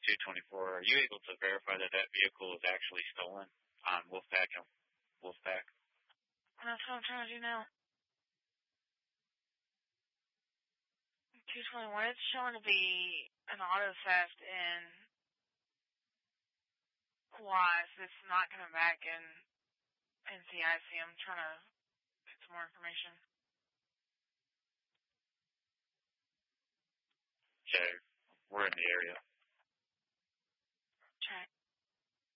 224. Are you able to verify that that vehicle was actually stolen on Wolfpack and Wolfpack? That's what I'm trying to do now. 221. It's showing to be an auto theft in Hawaii, so it's not coming back in NCIC. I'm trying to get some more information. Okay, we're in the area.